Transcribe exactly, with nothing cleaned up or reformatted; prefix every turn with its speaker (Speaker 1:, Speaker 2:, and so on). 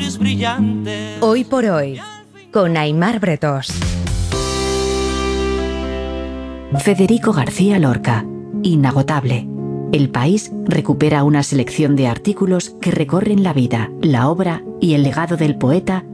Speaker 1: gris brillante.
Speaker 2: Hoy por hoy, con Aimar Bretos.
Speaker 3: Federico García Lorca, inagotable. El País recupera una selección de artículos que recorren la vida, la obra y el legado del poeta